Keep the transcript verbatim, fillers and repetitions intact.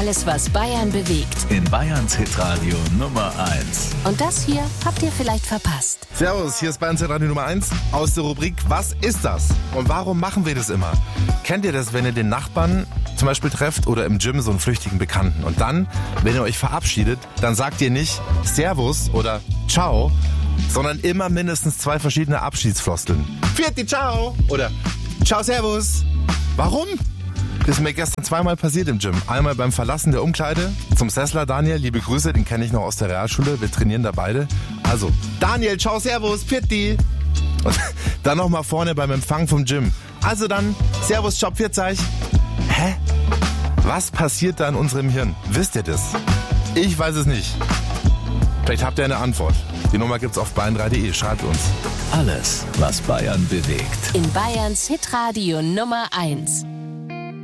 Alles, was Bayern bewegt. In Bayerns Hitradio Nummer eins. Und das hier habt ihr vielleicht verpasst. Servus, hier ist Bayerns Hitradio Nummer eins aus der Rubrik Was ist das? Und warum machen wir das immer? Kennt ihr das, wenn ihr den Nachbarn zum Beispiel trefft oder im Gym so einen flüchtigen Bekannten? Und dann, wenn ihr euch verabschiedet, dann sagt ihr nicht Servus oder Ciao, sondern immer mindestens zwei verschiedene Abschiedsfloskeln. Vierte, ciao oder Ciao, servus. Warum? Das ist mir gestern zweimal passiert im Gym. Einmal beim Verlassen der Umkleide zum Sessler Daniel. Liebe Grüße, den kenne ich noch aus der Realschule. Wir trainieren da beide. Also, Daniel, ciao, servus, Pitti. Und dann nochmal vorne beim Empfang vom Gym. Also dann, servus, ciao, Pfirzeich. Hä? Was passiert da in unserem Hirn? Wisst ihr das? Ich weiß es nicht. Vielleicht habt ihr eine Antwort. Die Nummer gibt's auf bayern drei punkt de. Schreibt uns. Alles, was Bayern bewegt. In Bayerns Hitradio Nummer eins.